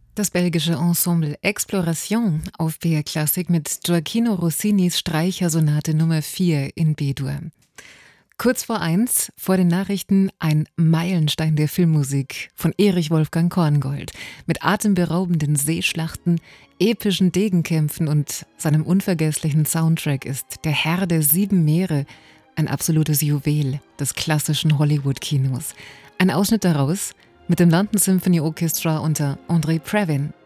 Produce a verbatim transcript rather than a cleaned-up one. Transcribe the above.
Das belgische Ensemble Exploration auf B R Klassik mit Gioachino Rossinis Streichersonate Nummer vier in B-Dur. Kurz vor eins, vor den Nachrichten, ein Meilenstein der Filmmusik von Erich Wolfgang Korngold mit atemberaubenden Seeschlachten, epischen Degenkämpfen und seinem unvergesslichen Soundtrack ist Der Herr der sieben Meere ein absolutes Juwel des klassischen Hollywood-Kinos. Ein Ausschnitt daraus mit dem London Symphony Orchestra unter André Previn.